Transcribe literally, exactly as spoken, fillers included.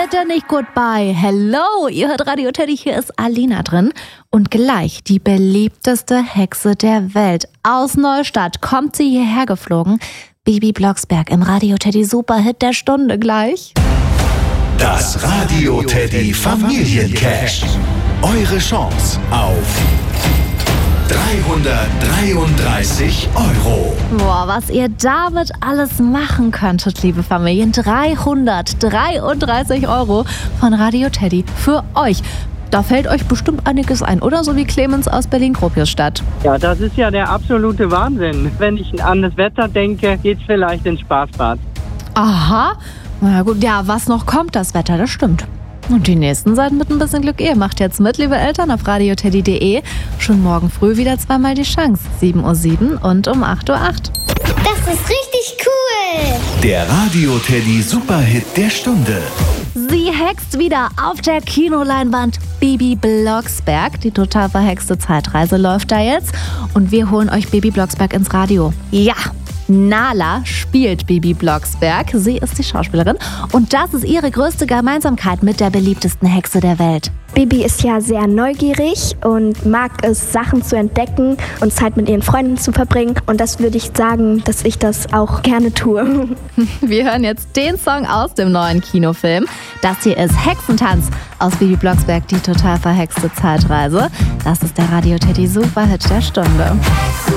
heute nicht Goodbye. Hello, ihr hört Radio Teddy, hier ist Alina drin. Und gleich die beliebteste Hexe der Welt. Aus Neustadt kommt sie hierher geflogen. Bibi Blocksberg im Radio Teddy Superhit der Stunde gleich. Das Radio Teddy Familiencash. Eure Chance auf dreihundertdreiunddreißig Euro. Boah, was ihr damit alles machen könntet, liebe Familien. dreihundertdreiunddreißig Euro von Radio Teddy für euch. Da fällt euch bestimmt einiges ein, oder? So wie Clemens aus Berlin-Gropiusstadt. Ja, das ist ja der absolute Wahnsinn. Wenn ich an das Wetter denke, geht's vielleicht ins Spaßbad. Aha. Na gut, ja, was noch kommt, das Wetter, das stimmt. Und die nächsten Seiten mit ein bisschen Glück. Ihr macht jetzt mit, liebe Eltern, auf radioteddy punkt de. Schon morgen früh wieder zweimal die Chance. sieben Uhr sieben und um acht Uhr acht. Das ist richtig cool. Der Radio Teddy Superhit der Stunde. Sie hext wieder auf der Kinoleinwand. Bibi Blocksberg. Die total verhexte Zeitreise läuft da jetzt. Und wir holen euch Bibi Blocksberg ins Radio. Ja! Nala spielt Bibi Blocksberg. Sie ist die Schauspielerin. Und das ist ihre größte Gemeinsamkeit mit der beliebtesten Hexe der Welt. Bibi ist ja sehr neugierig und mag es, Sachen zu entdecken und Zeit mit ihren Freunden zu verbringen. Und das würde ich sagen, dass ich das auch gerne tue. Wir hören jetzt den Song aus dem neuen Kinofilm. Das hier ist Hexentanz aus Bibi Blocksberg, die total verhexte Zeitreise. Das ist der Radio Teddy Superhit der Stunde.